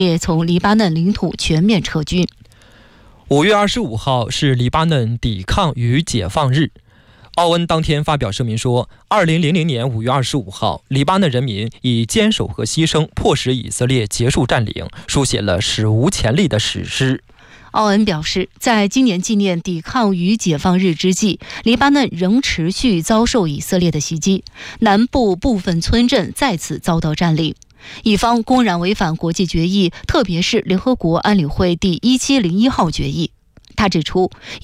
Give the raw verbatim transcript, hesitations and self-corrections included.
也从黎巴嫩领土全面撤军。 五月二十五号是黎巴嫩抵抗与解放日。奥恩当天发表声明说，二零零零年五月二十五号，黎巴嫩人民以坚守和牺牲迫使以色列结束占领，书写了史无前例的史诗。 奥恩表示，在今年纪念抵抗与解放日之际，黎巴嫩仍持续遭受以色列的袭击，南部部分村镇再次遭到占领，以方公然违反国际决议，特别是联合国安理会第一千七百零一号决议。他指出，